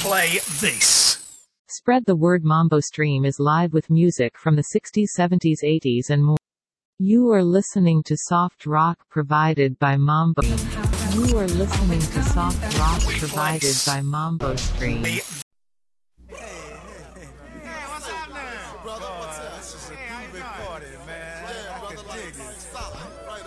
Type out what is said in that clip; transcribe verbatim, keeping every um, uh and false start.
play this. Spread the word. Mambo Stream is live with music from the sixties, seventies, eighties and more. You are listening to soft rock provided by Mambo. You are listening to soft rock provided by Mambo Stream.